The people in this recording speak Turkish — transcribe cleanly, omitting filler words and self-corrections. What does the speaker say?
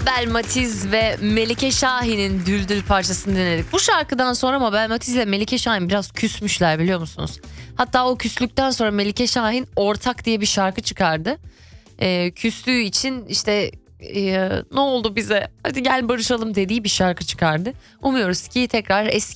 Mabel Matiz ve Melike Şahin'in Düldül parçasını dinledik. Bu şarkıdan sonra Mabel Matiz ile Melike Şahin biraz küsmüşler, biliyor musunuz? Hatta o küslükten sonra Melike Şahin Ortak diye bir şarkı çıkardı. Küstüğü için işte ne oldu bize, hadi gel barışalım dediği bir şarkı çıkardı. Umuyoruz ki tekrar eski